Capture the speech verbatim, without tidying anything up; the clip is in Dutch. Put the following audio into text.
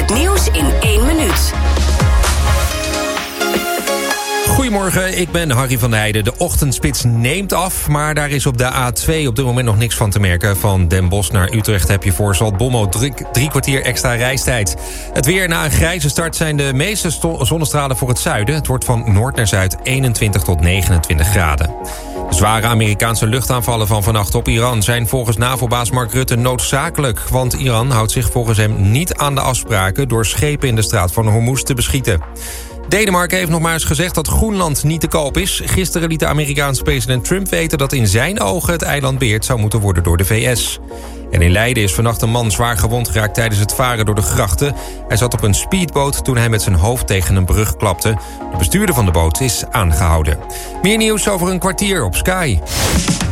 Het nieuws in één minuut. Goedemorgen, ik ben Harry van der Heijden. De ochtendspits neemt af, maar daar is op de A twee op dit moment nog niks van te merken. Van Den Bosch naar Utrecht heb je voor Zaltbommel drie, drie kwartier extra reistijd. Het weer: na een grijze start zijn de meeste sto- zonnestralen voor het zuiden. Het wordt van noord naar zuid eenentwintig tot negenentwintig graden. De zware Amerikaanse luchtaanvallen van vannacht op Iran zijn volgens NAVO-baas Mark Rutte noodzakelijk. Want Iran houdt zich volgens hem niet aan de afspraken door schepen in de straat van Hormuz te beschieten. Denemarken heeft nog maar eens gezegd dat Groenland niet te koop is. Gisteren liet de Amerikaanse president Trump weten dat in zijn ogen het eiland beheerd zou moeten worden door de V S. En in Leiden is vannacht een man zwaar gewond geraakt tijdens het varen door de grachten. Hij zat op een speedboot toen hij met zijn hoofd tegen een brug klapte. De bestuurder van de boot is aangehouden. Meer nieuws over een kwartier op Sky.